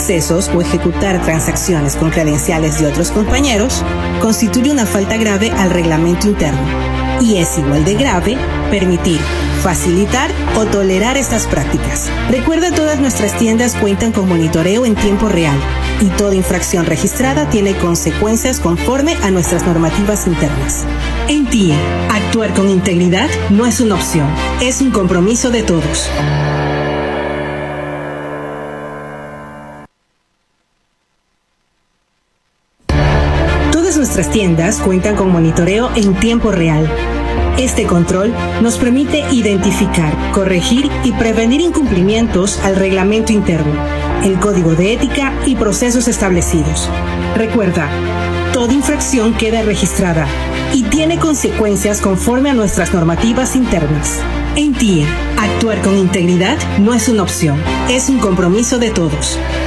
accesos o ejecutar transacciones con credenciales de otros compañeros constituye una falta grave al reglamento interno. Y es igual de grave permitir, facilitar o tolerar estas prácticas. Recuerda, todas nuestras tiendas cuentan con monitoreo en tiempo real y toda infracción registrada tiene consecuencias conforme a nuestras normativas internas. En TIE, actuar con integridad no es una opción, es un compromiso de todos. Todas nuestras tiendas cuentan con monitoreo en tiempo real. Este control nos permite identificar, corregir y prevenir incumplimientos al reglamento interno, el código de ética y procesos establecidos. Recuerda, toda infracción queda registrada y tiene consecuencias conforme a nuestras normativas internas. En TIE, actuar con integridad no es una opción, es un compromiso de todos.